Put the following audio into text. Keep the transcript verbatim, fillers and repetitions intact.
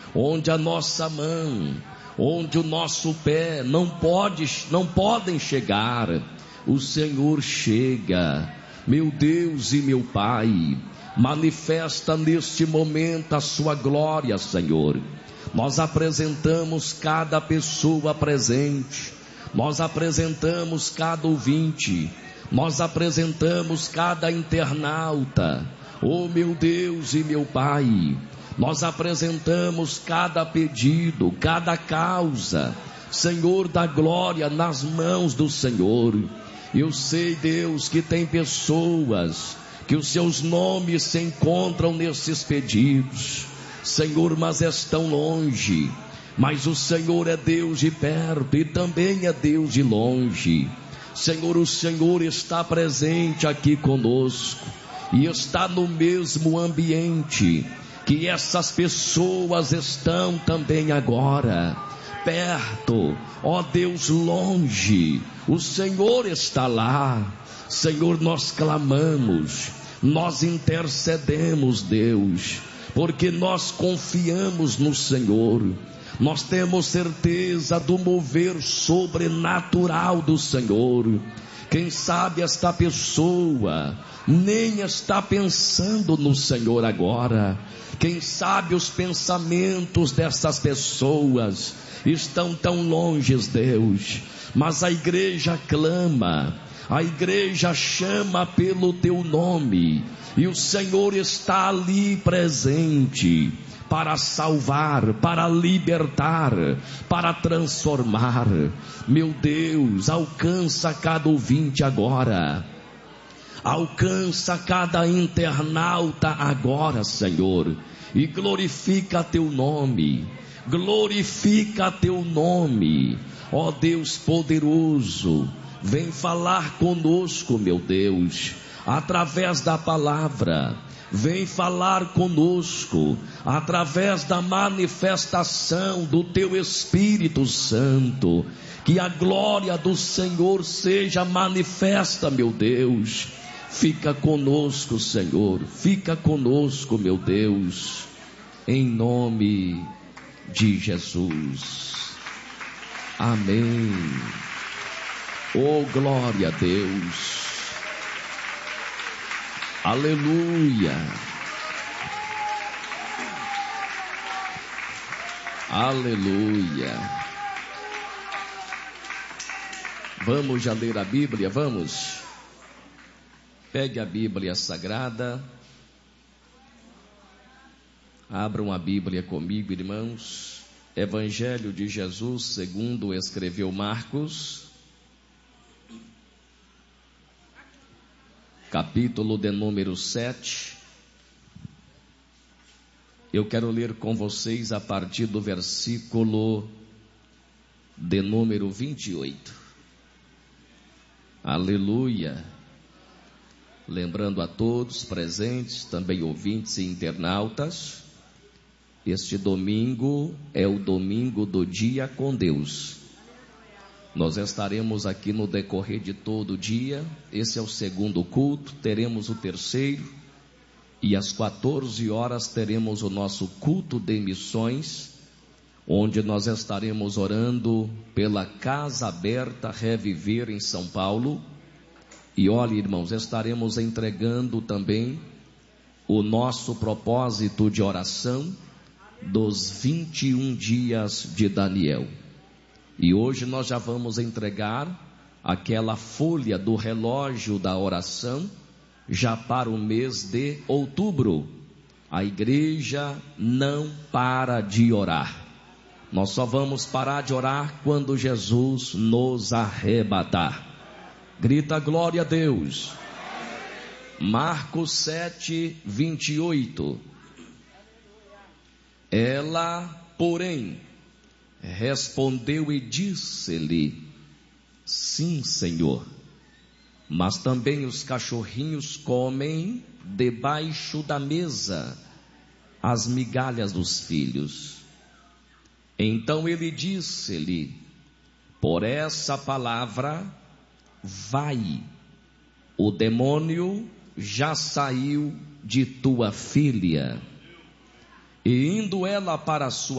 onde a nossa mão, onde o nosso pé não pode, não podem chegar, o Senhor chega. Meu Deus e meu Pai, manifesta neste momento a sua glória, Senhor. Nós apresentamos cada pessoa presente, nós apresentamos cada ouvinte, nós apresentamos cada internauta. Oh meu Deus e meu Pai, nós apresentamos cada pedido, cada causa, Senhor da glória, nas mãos do Senhor. Eu sei, Deus, que tem pessoas que os seus nomes se encontram nesses pedidos, Senhor, mas estão longe. Mas o Senhor é Deus de perto e também é Deus de longe. Senhor, o Senhor está presente aqui conosco e está no mesmo ambiente que essas pessoas estão também agora, perto, ó Deus, longe. O Senhor está lá. Senhor, nós clamamos, nós intercedemos, Deus, porque nós confiamos no Senhor. Nós temos certeza do mover sobrenatural do Senhor. Quem sabe esta pessoa nem está pensando no Senhor agora. Quem sabe os pensamentos dessas pessoas estão tão longe, Deus. Mas a igreja clama, a igreja chama pelo teu nome, e o Senhor está ali presente para salvar, para libertar, para transformar. Meu Deus, alcança cada ouvinte agora, alcança cada internauta agora, Senhor, e glorifica teu nome, glorifica teu nome, ó Deus poderoso. Vem falar conosco, meu Deus, através da palavra. Vem falar conosco através da manifestação do teu Espírito Santo. Que a glória do Senhor seja manifesta, meu Deus. Fica conosco, Senhor, fica conosco, meu Deus, em nome de Jesus. Amém. Oh, glória a Deus. Aleluia. Aleluia. Vamos já ler a Bíblia, vamos? Pegue a Bíblia Sagrada. Abram a Bíblia comigo, irmãos. Evangelho de Jesus segundo escreveu Marcos, capítulo de número sete. Eu quero ler com vocês a partir do versículo de número vinte e oito. Aleluia. Lembrando a todos presentes, também ouvintes e internautas, este domingo é o domingo do Dia com Deus. Nós estaremos aqui no decorrer de todo o dia. Esse é o segundo culto, teremos o terceiro, e às quatorze horas teremos o nosso culto de missões, onde nós estaremos orando pela Casa Aberta Reviver em São Paulo. E olha, irmãos, estaremos entregando também o nosso propósito de oração dos vinte e um dias de Daniel. E hoje nós já vamos entregar aquela folha do relógio da oração já para o mês de outubro. A igreja não para de orar. Nós só vamos parar de orar quando Jesus nos arrebatar. Grita glória a Deus. Marcos sete, vinte e oito. Ela, porém, respondeu e disse-lhe: sim, Senhor, mas também os cachorrinhos comem debaixo da mesa as migalhas dos filhos. Então ele disse-lhe: por essa palavra, vai, o demônio já saiu de tua filha. E indo ela para a sua